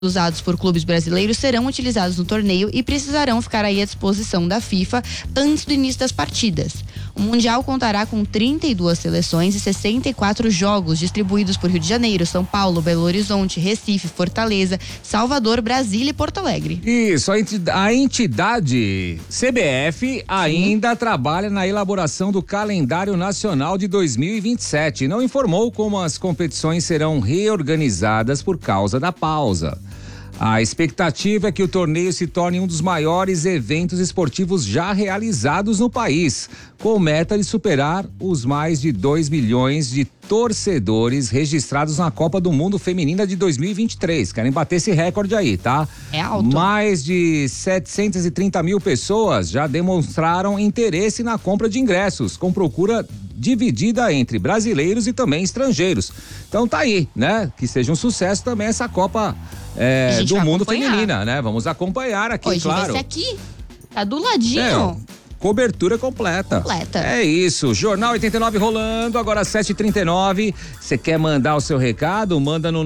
usados por clubes brasileiros serão utilizados no torneio e precisarão ficar aí à disposição da FIFA antes do início das partidas. O Mundial contará com 32 seleções e 64 jogos distribuídos por Rio de Janeiro, São Paulo, Belo Horizonte, Recife, Fortaleza, Salvador, Brasília e Porto Alegre. Isso, a entidade CBF ainda trabalha na elaboração do calendário nacional de 2027 e não informou como as competições serão reorganizadas por causa da pausa. A expectativa é que o torneio se torne um dos maiores eventos esportivos já realizados no país, com meta de superar os mais de 2 milhões de torcedores registrados na Copa do Mundo Feminina de 2023. Querem bater esse recorde aí, tá? É alto. Mais de 730 mil pessoas já demonstraram interesse na compra de ingressos, com procura dividida entre brasileiros e também estrangeiros. Então tá aí, né? Que seja um sucesso também essa Copa do Mundo Feminina, né? Vamos acompanhar aqui, hoje claro. Esse aqui tá do ladinho. Cobertura completa. É isso, Jornal 89 rolando, agora 7h39. Você quer mandar o seu recado? Manda no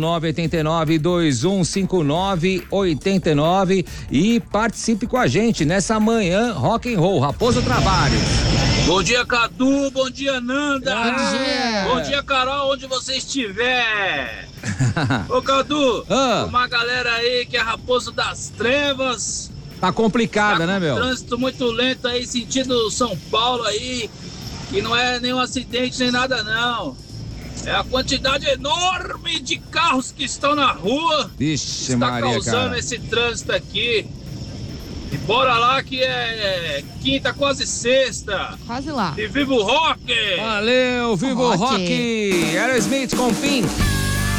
989-2159-89 e participe com a gente nessa manhã rock and roll. Raposo Trabalho. Bom dia, Cadu. Bom dia, Nanda. Bom dia. Bom dia, Carol, onde você estiver. Ô, Cadu, uma galera aí que é Raposo das Trevas. Tá complicada, né, meu? Trânsito muito lento aí, sentido São Paulo aí, que não é nenhum acidente nem nada, não. É a quantidade enorme de carros que estão na rua. Vixe, está Maria, causando cara. esse trânsito aqui. E bora lá que é quinta, quase sexta. Quase lá. E viva o rock! Valeu, viva o rock! Aerosmith com Pink.